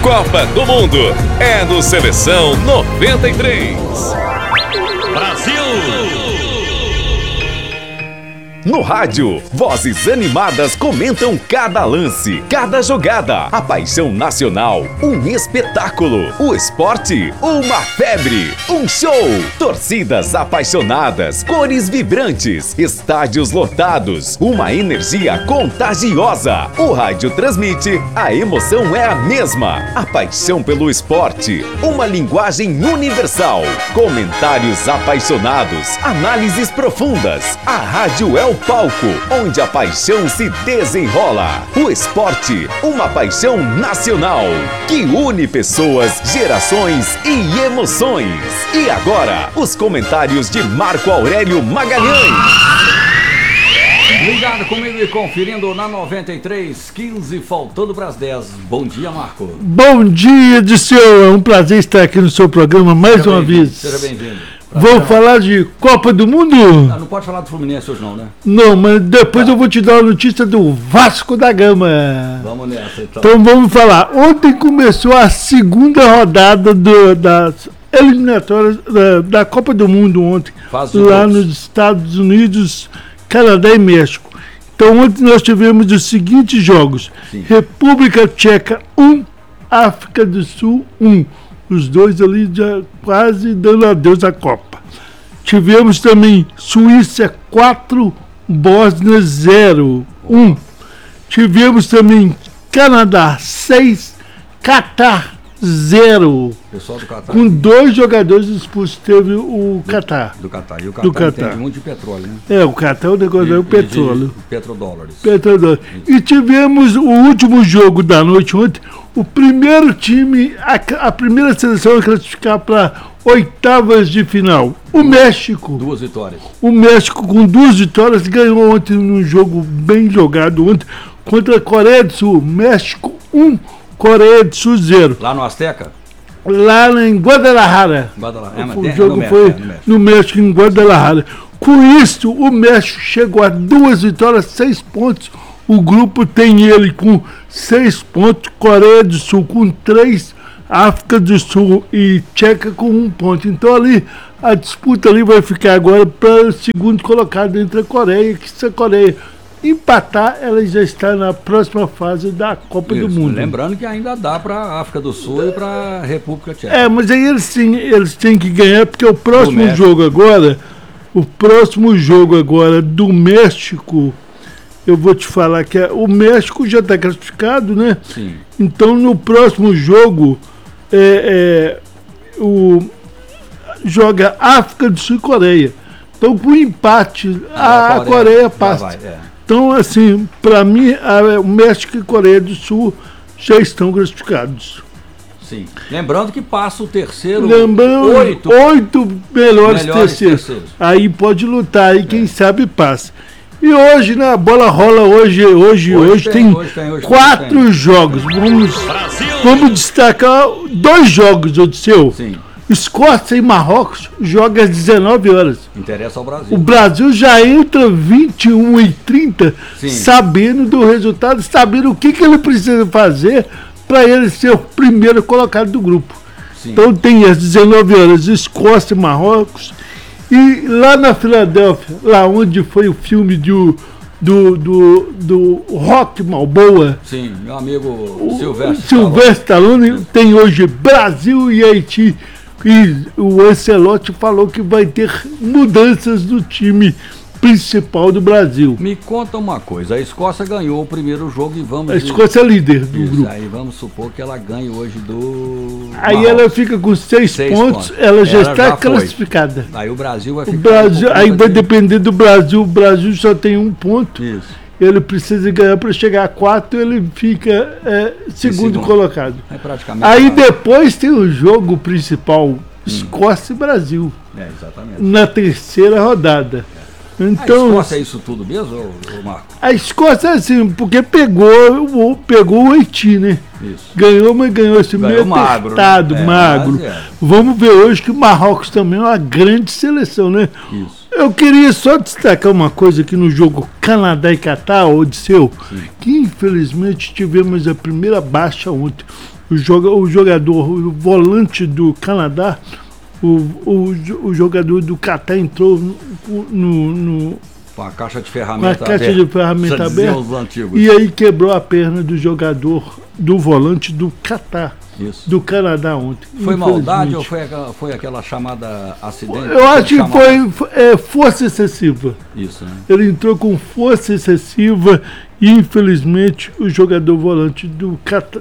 Copa do Mundo é no Seleção 93. Brasil! No rádio, vozes animadas comentam cada lance, cada jogada. A paixão nacional, um espetáculo. O esporte, uma febre, um show. Torcidas apaixonadas, cores vibrantes, estádios lotados, uma energia contagiosa. O rádio transmite, a emoção é a mesma. A paixão pelo esporte, uma linguagem universal. Comentários apaixonados, análises profundas. A rádio é o palco onde a paixão se desenrola. O esporte, uma paixão nacional que une pessoas, gerações e emoções. E agora, os comentários de Marco Aurélio Magalhães. Ligado comigo e conferindo na 93, 15 faltando para as 10. Bom dia, Marco. Bom dia, Disseu. É um prazer estar aqui no seu programa mais uma vez. Seja bem-vindo. Vamos falar de Copa do Mundo? Não pode falar do Fluminense hoje não, né? Não, mas depois eu vou te dar a notícia do Vasco da Gama. Vamos nessa, então. Então vamos falar. Ontem começou a segunda rodada das eliminatórias da Copa do Mundo ontem. Lá nos Estados Unidos, Canadá e México. Então ontem nós tivemos os seguintes jogos. Sim. República Tcheca 1, África do Sul 1. Os dois ali já quase dando adeus à Copa. Tivemos também Suíça 4, Bósnia 0, 1. Tivemos também Canadá 6, Catar 0. Pessoal do Catar. Com 2 jogadores expulsos teve o Catar. Do Catar. E o Catar tem muito de petróleo, né? O Catar é o negócio é o petróleo. Petrodólares. E tivemos o último jogo da noite ontem. O primeiro time, a primeira seleção a classificar para oitavas de final. O México. 2 vitórias. O México com 2 vitórias ganhou ontem num jogo bem jogado ontem contra a Coreia do Sul. México 1, Coreia do Sul 0. Lá no Azteca? Lá em Guadalajara. O jogo foi no México, em Guadalajara. Com isso, o México chegou a 2 vitórias, 6 pontos. O grupo tem ele com 6 pontos, Coreia do Sul com 3, África do Sul e Tcheca com 1 ponto. Então ali, a disputa ali vai ficar agora para o segundo colocado entre a Coreia, que se a Coreia empatar, ela já está na próxima fase da Copa do Mundo. Lembrando que ainda dá para a África do Sul e para a República Tcheca. Mas aí eles têm que ganhar, porque o próximo jogo agora do México, eu vou te falar que o México já está classificado, né? Sim. Então, no próximo jogo, joga África do Sul e Coreia. Então, com empate, a Coreia passa. Então, assim, para mim, o México e a Coreia do Sul já estão classificados. Sim. Lembrando que passa o terceiro. 8 melhores terceiros. Aí pode lutar, aí quem sabe passa. E hoje, né, a bola rola hoje tem 4 jogos. Vamos destacar 2 jogos, Odisseu. Sim. Escócia e Marrocos joga às 19 horas. Interessa ao Brasil. O Brasil já entra 21h30 sabendo do resultado, sabendo o que ele precisa fazer para ele ser o primeiro colocado do grupo. Sim. Então tem às 19 horas Escócia e Marrocos. E lá na Filadélfia, lá onde foi o filme do Rock Balboa. Sim, meu amigo Sylvester Stallone, tem hoje Brasil e Haiti. E o Ancelotti falou que vai ter mudanças no time principal do Brasil. Me conta uma coisa, a Escócia ganhou o primeiro jogo e vamos... A Escócia é líder do grupo. Aí vamos supor que ela ganhe hoje do... Aí ela fica com 6 pontos, ela já está classificada. Aí o Brasil vai ficar... Aí vai depender do Brasil, o Brasil só tem 1 ponto. Isso. Ele precisa ganhar para chegar a 4, ele fica segundo colocado. Aí depois tem o jogo principal, Escócia e Brasil. Exatamente. Na terceira rodada. Então, a Escócia é isso tudo mesmo, Marco? A Escócia é assim, porque pegou o Haiti, né? Isso. Ganhou, mas ganhou esse meio apertado, magro. Vamos ver hoje que o Marrocos também é uma grande seleção, né? Isso. Eu queria só destacar uma coisa aqui no jogo Canadá e Catar, Odisseu, que infelizmente tivemos a primeira baixa ontem. o jogador, o volante do Canadá, o jogador do Catar entrou com a caixa de ferramenta aberta, e aí quebrou a perna do jogador, do volante do Catar, do Canadá ontem. Foi maldade ou foi aquela chamada acidente? Eu acho que foi força excessiva. Isso, né? Ele entrou com força excessiva e infelizmente o jogador volante do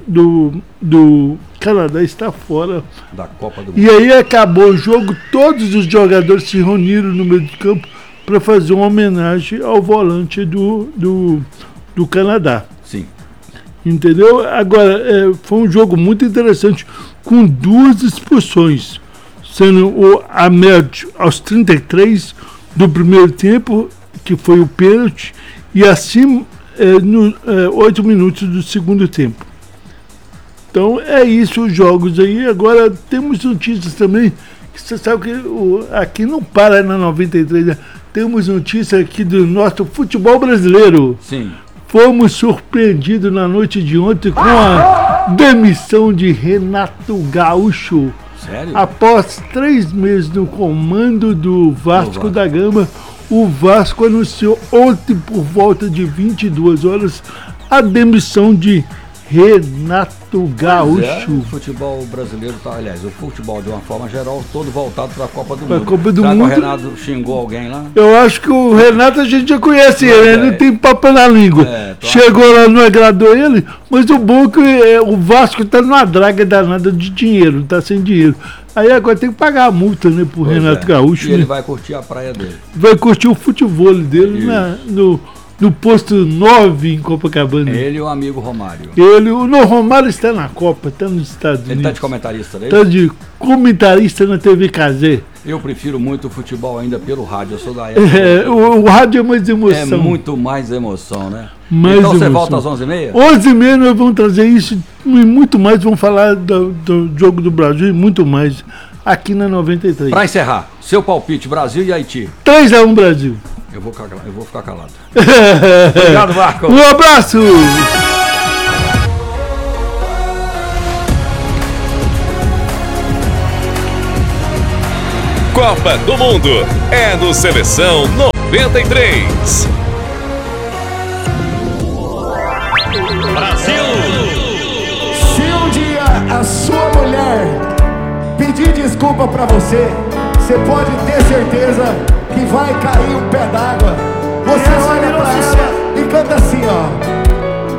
Canadá está fora da Copa do Mundo. E aí acabou o jogo, todos os jogadores se reuniram no meio do campo para fazer uma homenagem ao volante do Canadá. Sim. Entendeu? Agora, foi um jogo muito interessante, com 2 expulsões, sendo o Ahmed aos 33 do primeiro tempo, que foi o pênalti, e assim 8 minutos do segundo tempo. Então é isso os jogos aí. Agora temos notícias também, que você sabe que aqui não para na 93, né? Temos notícia aqui do nosso futebol brasileiro. Sim. Fomos surpreendidos na noite de ontem com a demissão de Renato Gaúcho. Sério? Após 3 meses no comando do Vasco da Gama, o Vasco anunciou ontem por volta de 22 horas a demissão de Renato Gaúcho. O futebol brasileiro aliás, o futebol de uma forma geral, todo voltado para a Copa do Mundo. Copa do Será Mundo. Que o Renato xingou alguém lá? Eu acho que o Renato a gente já conhece ele, não tem papo na língua. Chegou lá, não agradou ele, mas o bom é que o Vasco está numa draga danada de dinheiro, está sem dinheiro. Aí agora tem que pagar a multa, né, pro Renato Gaúcho. E ele vai curtir a praia dele. Vai curtir o futebol dele no posto 9 em Copacabana. Ele e o amigo Romário. O Romário está na Copa, está nos Estados Unidos. Ele está de comentarista dele? Está de comentarista na TV Cazé. Eu prefiro muito o futebol ainda pelo rádio, eu sou da época. O rádio é mais emoção. É muito mais emoção, né? Mais então emoção. Você volta às 11h30? 11h30 nós vamos trazer isso e muito mais, vamos falar do jogo do Brasil e muito mais aqui na 93. Para encerrar, seu palpite, Brasil e Haiti. 3-1 Brasil. Eu vou ficar calado. Obrigado, Marco. Um abraço. Copa do Mundo é do Seleção 93. Brasil! Se um dia a sua mulher pedir desculpa pra você, você pode ter certeza que vai cair um pé d'água. Você olha pra ela e canta assim, ó.